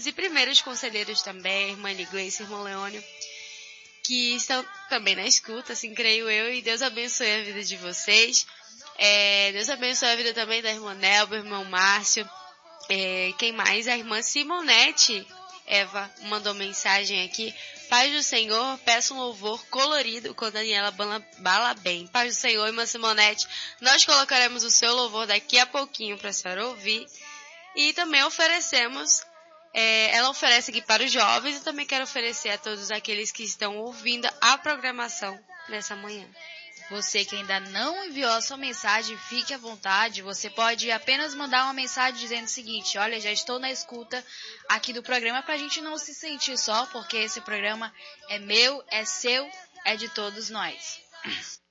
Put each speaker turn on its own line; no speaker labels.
segundos e primeiros conselheiros também, a irmã Gleice e irmão Leônio, que estão também na escuta, assim creio eu, e Deus abençoe a vida de vocês. Deus abençoe a vida também da irmã Nelba, irmão Márcio, quem mais? A irmã Simonete, Eva, mandou mensagem aqui. Paz do Senhor, peço um louvor colorido com Daniela Balabem. Paz do Senhor, irmã Simonete, nós colocaremos o seu louvor daqui a pouquinho para a senhora ouvir. E também oferecemos, ela oferece aqui para os jovens e também quero oferecer a todos aqueles que estão ouvindo a programação nessa manhã.
Você que ainda não enviou a sua mensagem, fique à vontade. Você pode apenas mandar uma mensagem dizendo o seguinte: olha, já estou na escuta aqui do programa, para a gente não se sentir só, porque esse programa é meu, é seu, é de todos nós.